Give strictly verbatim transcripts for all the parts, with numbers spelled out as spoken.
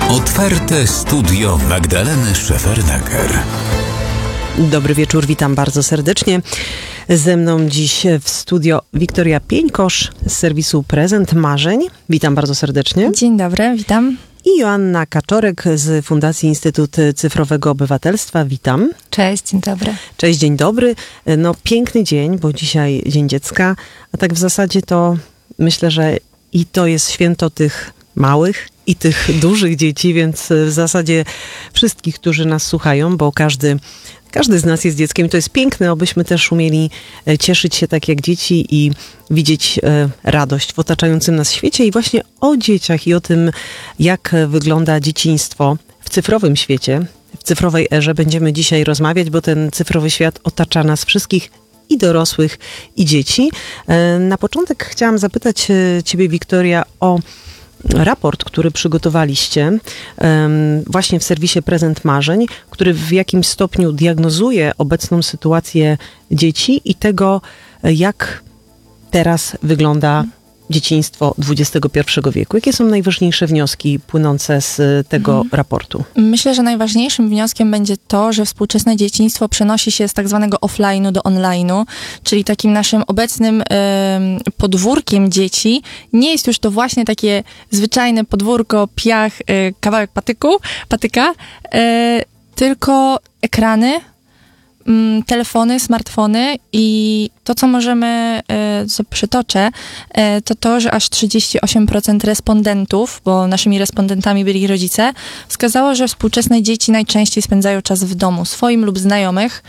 Otwarte studio Magdaleny Szefernaker. Dobry wieczór, witam bardzo serdecznie. Ze mną dziś w studio Wiktoria Pieńkosz z serwisu Prezent Marzeń. Witam bardzo serdecznie. Dzień dobry, witam. I Joanna Kaczorek z Fundacji Instytut Cyfrowego Obywatelstwa. Witam. Cześć, dzień dobry. Cześć, dzień dobry. No piękny dzień, bo dzisiaj Dzień Dziecka, a tak w zasadzie to myślę, że i to jest święto tych małych i tych dużych dzieci, więc w zasadzie wszystkich, którzy nas słuchają, bo każdy, każdy z nas jest dzieckiem i to jest piękne, abyśmy też umieli cieszyć się tak jak dzieci i widzieć radość w otaczającym nas świecie. I właśnie o dzieciach i o tym, jak wygląda dzieciństwo w cyfrowym świecie, w cyfrowej erze będziemy dzisiaj rozmawiać, bo ten cyfrowy świat otacza nas wszystkich, i dorosłych, i dzieci. Na początek chciałam zapytać Ciebie, Wiktoria, o raport, który przygotowaliście um, właśnie w serwisie Prezent Marzeń, który w jakimś stopniu diagnozuje obecną sytuację dzieci i tego, jak teraz wygląda dzieciństwo dwudziestego pierwszego wieku. Jakie są najważniejsze wnioski płynące z tego mhm. raportu? Myślę, że najważniejszym wnioskiem będzie to, że współczesne dzieciństwo przenosi się z tak zwanego offline'u do online'u, czyli takim naszym obecnym y, podwórkiem dzieci nie jest już to właśnie takie zwyczajne podwórko, piach, y, kawałek patyku, patyka, y, tylko ekrany, telefony, smartfony i to, co możemy, co przytoczę, to to, że aż trzydzieści osiem procent respondentów, bo naszymi respondentami byli rodzice, wskazało, że współczesne dzieci najczęściej spędzają czas w domu swoim lub znajomych,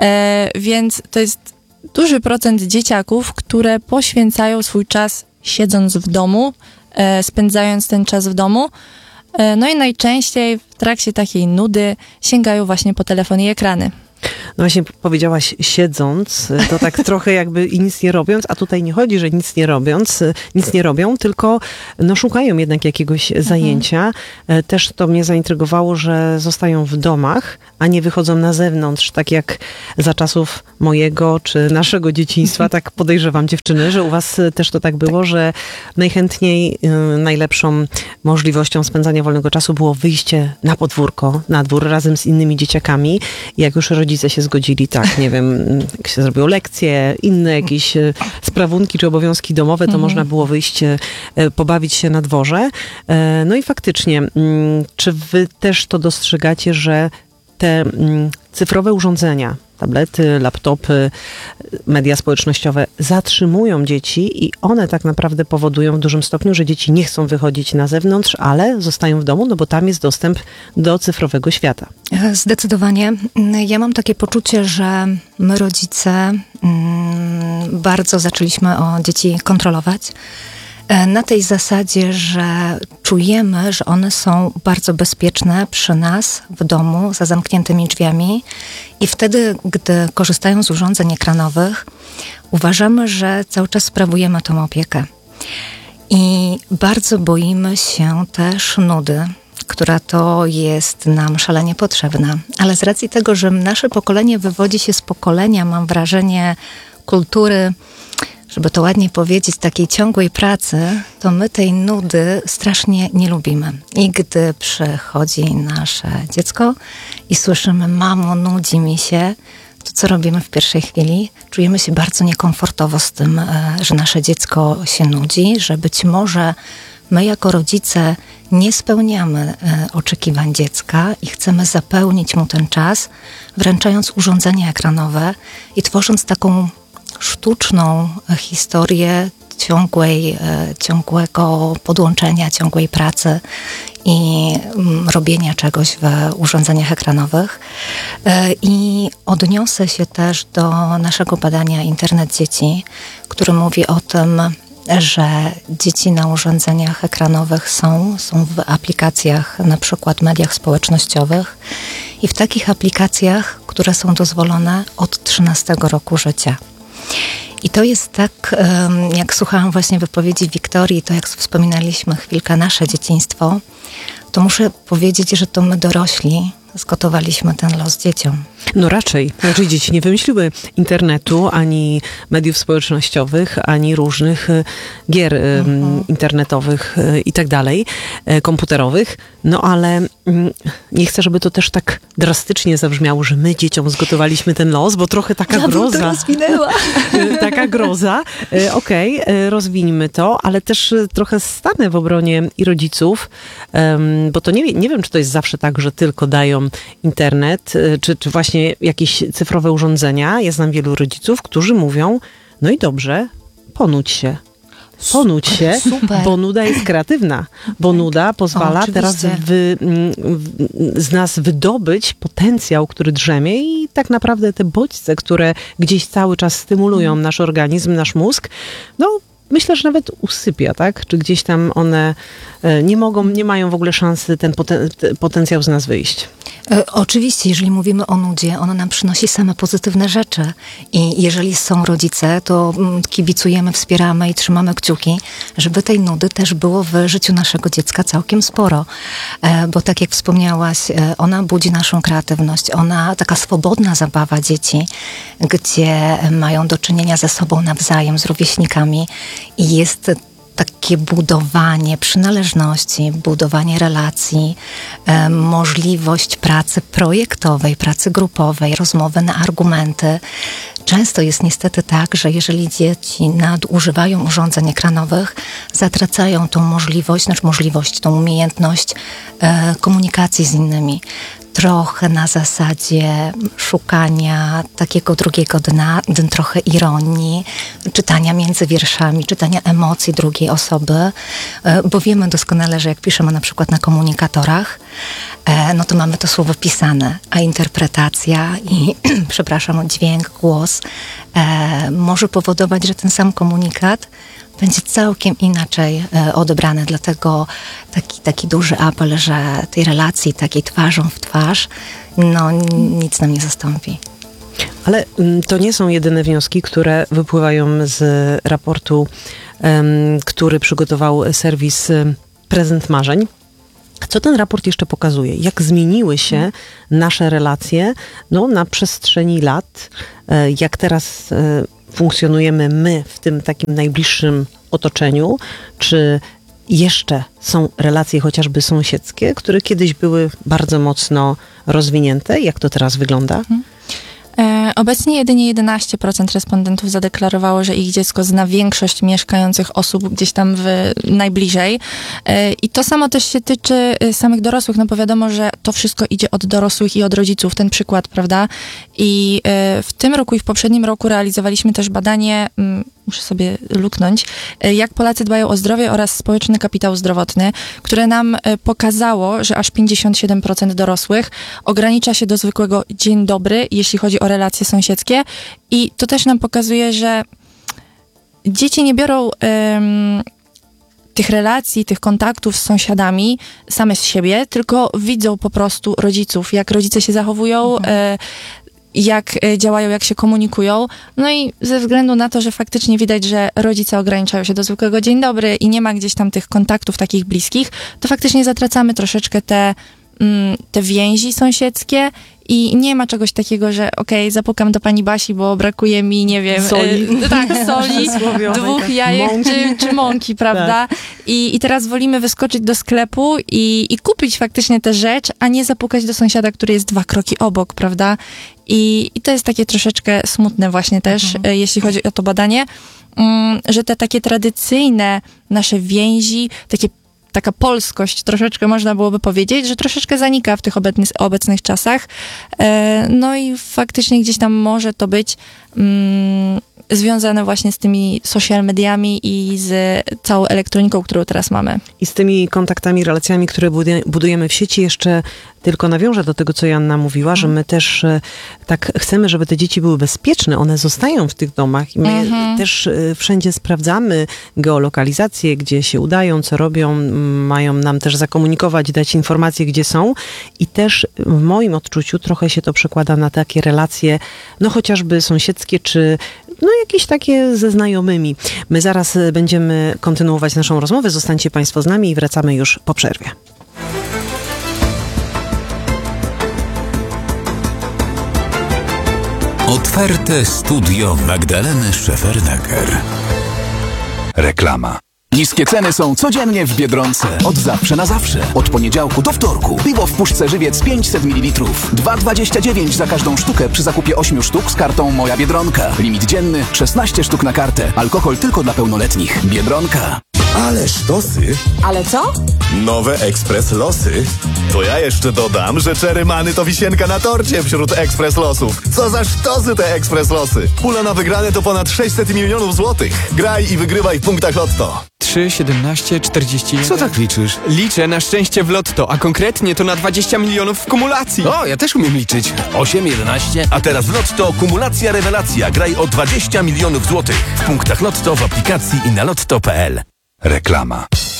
więc to jest duży procent dzieciaków, które poświęcają swój czas siedząc w domu, spędzając ten czas w domu. No i najczęściej w trakcie takiej nudy sięgają właśnie po telefon i ekrany. No właśnie powiedziałaś siedząc, to tak trochę jakby i nic nie robiąc, a tutaj nie chodzi, że nic nie robiąc, nic nie robią, tylko no szukają jednak jakiegoś mhm. zajęcia. Też to mnie zaintrygowało, że zostają w domach, a nie wychodzą na zewnątrz, tak jak za czasów mojego czy naszego dzieciństwa, tak podejrzewam dziewczyny, że u was też to tak było, tak. że najchętniej najlepszą możliwością spędzania wolnego czasu było wyjście na podwórko, na dwór razem z innymi dzieciakami. I jak już rodzice się zgodzili, tak, nie wiem, jak się zrobiło lekcje, inne jakieś sprawunki czy obowiązki domowe, to mhm. można było wyjść, pobawić się na dworze. No i faktycznie, czy wy też to dostrzegacie, że te cyfrowe urządzenia, tablety, laptopy, media społecznościowe zatrzymują dzieci i one tak naprawdę powodują w dużym stopniu, że dzieci nie chcą wychodzić na zewnątrz, ale zostają w domu, no bo tam jest dostęp do cyfrowego świata. Zdecydowanie. Ja mam takie poczucie, że my rodzice bardzo zaczęliśmy o dzieci kontrolować. Na tej zasadzie, że czujemy, że one są bardzo bezpieczne przy nas w domu, za zamkniętymi drzwiami i wtedy, gdy korzystają z urządzeń ekranowych, uważamy, że cały czas sprawujemy tą opiekę. I bardzo boimy się też nudy, która to jest nam szalenie potrzebna. Ale z racji tego, że nasze pokolenie wywodzi się z pokolenia, mam wrażenie, kultury, żeby to ładnie powiedzieć, takiej ciągłej pracy, to my tej nudy strasznie nie lubimy. I gdy przychodzi nasze dziecko i słyszymy: mamo, nudzi mi się, to co robimy w pierwszej chwili? Czujemy się bardzo niekomfortowo z tym, że nasze dziecko się nudzi, że być może my jako rodzice nie spełniamy oczekiwań dziecka i chcemy zapełnić mu ten czas, wręczając urządzenia ekranowe i tworząc taką sztuczną historię ciągłej, ciągłego podłączenia, ciągłej pracy i robienia czegoś w urządzeniach ekranowych. I odniosę się też do naszego badania Internet Dzieci, który mówi o tym, że dzieci na urządzeniach ekranowych są, są w aplikacjach, na przykład mediach społecznościowych i w takich aplikacjach, które są dozwolone od trzynastego roku życia. I to jest tak, em, jak słuchałam właśnie wypowiedzi Wiktorii, to jak wspominaliśmy chwilkę nasze dzieciństwo, to muszę powiedzieć, że to my dorośli zgotowaliśmy ten los dzieciom. No raczej. Raczej dzieci nie wymyśliły internetu, ani mediów społecznościowych, ani różnych e, gier e, Mhm. internetowych e, i tak dalej, e, komputerowych. No ale mm, nie chcę, żeby to też tak drastycznie zabrzmiało, że my dzieciom zgotowaliśmy ten los, bo trochę taka Ja bym to groza. rozwinęła. E, Taka groza. E, Okej, e, rozwiniemy to, ale też e, trochę stanę w obronie i rodziców, em, bo to nie, nie wiem, czy to jest zawsze tak, że tylko dają internet, e, czy, czy właśnie jakieś cyfrowe urządzenia. Ja znam wielu rodziców, którzy mówią, no i dobrze, ponudź się. Ponudź się, Super. bo nuda jest kreatywna, bo nuda pozwala Oczywiście. teraz wy, mm, w- z nas wydobyć potencjał, który drzemie i tak naprawdę te bodźce, które gdzieś cały czas stymulują nasz organizm, nasz mózg, no myślę, że nawet usypia, tak? Czy gdzieś tam one e, nie mogą, nie mają w ogóle szansy ten poten- te- potencjał z nas wyjść. E, Oczywiście, jeżeli mówimy o nudzie, ona nam przynosi same pozytywne rzeczy. I jeżeli są rodzice, to mm, kibicujemy, wspieramy i trzymamy kciuki, żeby tej nudy też było w życiu naszego dziecka całkiem sporo. E, Bo tak jak wspomniałaś, e, ona budzi naszą kreatywność. Ona, taka swobodna zabawa dzieci, gdzie mają do czynienia ze sobą nawzajem, z rówieśnikami i jest takie budowanie przynależności, budowanie relacji, e, możliwość pracy projektowej, pracy grupowej, rozmowy na argumenty. Często jest niestety tak, że jeżeli dzieci nadużywają urządzeń ekranowych, zatracają tą możliwość, znaczy możliwość, tą umiejętność e, komunikacji z innymi. Trochę na zasadzie szukania takiego drugiego dna, dn- trochę ironii, czytania między wierszami, czytania emocji drugiej osoby, e, bo wiemy doskonale, że jak piszemy na przykład na komunikatorach, e, no to mamy to słowo pisane, a interpretacja i, przepraszam, dźwięk, głos e, może powodować, że ten sam komunikat będzie całkiem inaczej e, odebrany. Dlatego taki, taki duży apel, że tej relacji takiej twarzą w twarz, no n- nic nam nie zastąpi. Ale mm, to nie są jedyne wnioski, które wypływają z raportu, em, który przygotował serwis em, Prezent Marzeń. Co ten raport jeszcze pokazuje? Jak zmieniły się nasze relacje no, na przestrzeni lat? E, Jak teraz e, funkcjonujemy my w tym takim najbliższym otoczeniu? Czy jeszcze są relacje chociażby sąsiedzkie, które kiedyś były bardzo mocno rozwinięte? Jak to teraz wygląda? E, Obecnie jedynie jedenaście procent respondentów zadeklarowało, że ich dziecko zna większość mieszkających osób gdzieś tam w, najbliżej. E, I to samo też się tyczy e, samych dorosłych, no bo wiadomo, że to wszystko idzie od dorosłych i od rodziców, ten przykład, prawda? I e, w tym roku i w poprzednim roku realizowaliśmy też badanie, mm, muszę sobie luknąć, e, jak Polacy dbają o zdrowie oraz społeczny kapitał zdrowotny, które nam e, pokazało, że aż pięćdziesiąt siedem procent dorosłych ogranicza się do zwykłego dzień dobry, jeśli chodzi o relacje sąsiedzkie. I to też nam pokazuje, że dzieci nie biorą em, tych relacji, tych kontaktów z sąsiadami same z siebie, tylko widzą po prostu rodziców, jak rodzice się zachowują, e, jak e, działają, jak się komunikują. No i ze względu na to, że faktycznie widać, że rodzice ograniczają się do zwykłego dzień dobry i nie ma gdzieś tam tych kontaktów takich bliskich, to faktycznie zatracamy troszeczkę te, mm, te więzi sąsiedzkie i nie ma czegoś takiego, że okej, okay, zapukam do pani Basi, bo brakuje mi, nie wiem, Soli. E, tak, soli, Przysłowiowej, dwóch tak. jajek Mąki. czy, czy mąki, prawda? I, I teraz wolimy wyskoczyć do sklepu i, i kupić faktycznie tę rzecz, a nie zapukać do sąsiada, który jest dwa kroki obok, prawda? I, i to jest takie troszeczkę smutne właśnie też, e, jeśli chodzi o to badanie, mm, że te takie tradycyjne nasze więzi, takie taka polskość troszeczkę można byłoby powiedzieć, że troszeczkę zanika w tych obecnych, obecnych czasach. E, no i faktycznie gdzieś tam może to być mm, związane właśnie z tymi social mediami i z całą elektroniką, którą teraz mamy. I z tymi kontaktami, relacjami, które budy- budujemy w sieci, jeszcze tylko nawiążę do tego, co Joanna mówiła, że my też e, tak chcemy, żeby te dzieci były bezpieczne. One zostają w tych domach i my Mhm. też e, wszędzie sprawdzamy geolokalizację, gdzie się udają, co robią. M, Mają nam też zakomunikować, dać informacje, gdzie są. I też w moim odczuciu trochę się to przekłada na takie relacje, no chociażby sąsiedzkie, czy no jakieś takie ze znajomymi. My zaraz będziemy kontynuować naszą rozmowę. Zostańcie Państwo z nami i wracamy już po przerwie. Otwarte studio Magdaleny Szefernaker. Reklama. Niskie ceny są codziennie w Biedronce. Od zawsze na zawsze. Od poniedziałku do wtorku. Piwo w puszce Żywiec pięćset mililitrów. dwa dwadzieścia dziewięć za każdą sztukę przy zakupie ośmiu sztuk z kartą Moja Biedronka. Limit dzienny szesnaście sztuk na kartę. Alkohol tylko dla pełnoletnich. Biedronka. Ale sztosy! Ale co? Nowe Ekspres Losy. To ja jeszcze dodam, że Czerymany to wisienka na torcie wśród Ekspres Losów. Co za sztosy te Ekspres Losy. Pula na wygrane to ponad sześćset milionów złotych. Graj i wygrywaj w punktach Lotto. trzy, siedemnaście, czterdzieści jeden. Co tak liczysz? Liczę na szczęście w Lotto, a konkretnie to na dwadzieścia milionów w kumulacji. O, ja też umiem liczyć. osiem, jedenaście. A teraz w Lotto kumulacja rewelacja. Graj o dwadzieścia milionów złotych. W punktach Lotto, w aplikacji i na lotto kropka p l. Reklama.